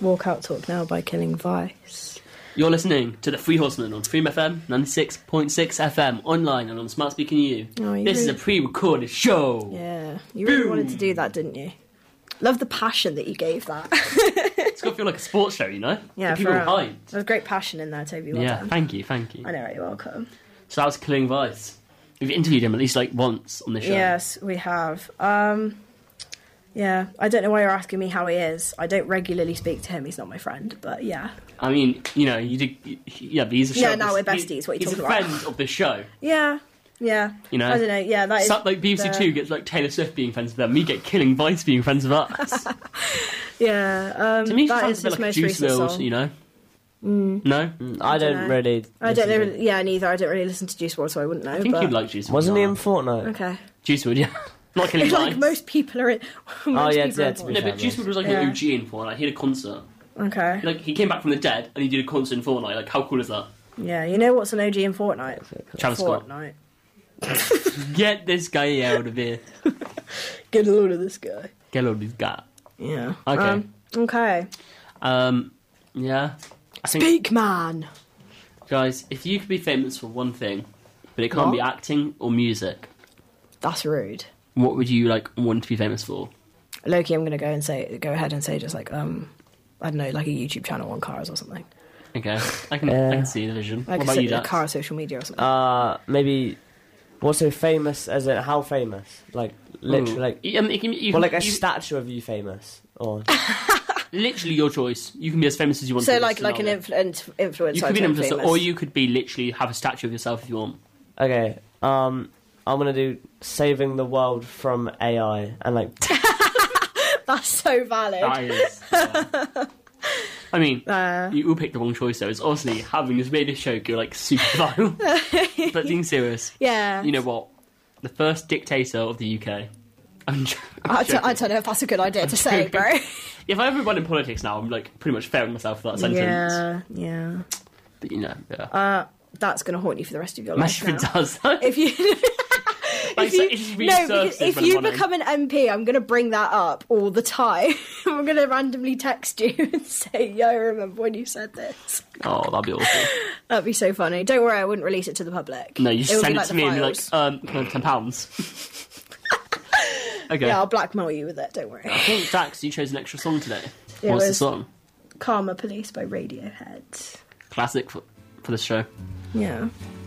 Walkout Talk Now by Killing Vice. You're listening to the Free Horseman on Freedom FM 96.6 FM, online and on Smart Speaking You. This is a pre-recorded show. Yeah, you really wanted to do that, didn't you? Love the passion that you gave that. It's got to feel like a sports show, you know? Yeah, people are hyped. There's great passion in there, Toby. Well done. Thank you. I know, right, you're welcome. So that was Killing Vice. We've interviewed him at least like once on the show. Yes, we have. Yeah, I don't know why you're asking me how he is. I don't regularly speak to him. He's not my friend, but yeah. I mean, you know, you did. Yeah, but he's a show. Yeah, now we're besties. What are you talking about? He's a friend of the show. Yeah. You know, I don't know. Yeah, that is. Like BBC Two gets like Taylor Swift being friends with them. We get Killing Vice being friends with us. Yeah. To me, that sounds is a bit his like most Juice recent WRLD, song. you know. No, I don't really. I don't know. Yeah, neither. I don't really listen to Juice WRLD, so I wouldn't know. I think you'd like Juice WRLD. Wasn't he in Fortnite? Okay. Juice WRLD, yeah. Not Killing Vice. Like most people are in. Most yeah, people are in to be No, fair, but Juice WRLD was like Yeah. an OG in Fortnite. He had a concert. Okay. Like he came back from the dead and he did a concert in Fortnite. Like how cool is that? Yeah, you know what's an OG in Fortnite? Travis Scott. Fortnite. Get this guy out of here. Get a load of this guy. Get all this guy. Yeah. Okay. Okay. Yeah. I think, Speak, man. guys, if you could be famous for one thing, but it can't be acting or music, That's rude. what would you like want to be famous for? Loki, I'm gonna go ahead and say just like I don't know, like a YouTube channel on cars or something. Okay, I can see the vision. Like What about you, a Dax? car social media or something. Maybe. What's so famous? As in how famous? Like literally, like like a statue of you famous, or literally your choice. You can be as famous as you want. So to like an influencer. You could be an influencer, famous. or you could be literally have a statue of yourself if you want. okay. I'm gonna do saving the world from AI and like. That's so valid. That is. Yeah. I mean, you will pick the wrong choice though. It's honestly having just made this show go like super viral. But being serious, Yeah. you know what? The first dictator of the UK. I don't know if that's a good idea to say, bro. If I ever run in politics now, I'm like pretty much failing myself for that sentence. Yeah. But you know, yeah. That's gonna haunt you for the rest of your life. Imagine if it does. If you. Like, If you become an MP, I'm going to bring that up all the time. I'm going to randomly text you and say, yo, remember when you said this? Oh, that'd be awful. That'd be so funny. Don't worry, I wouldn't release it to the public. No, you would send be it to the me and be like, files. can I have £10? Okay. Yeah, I'll blackmail you with it, don't worry. I think, Dax, you chose an extra song today. It What's the was- song? Karma Police by Radiohead. Classic for this show. Yeah.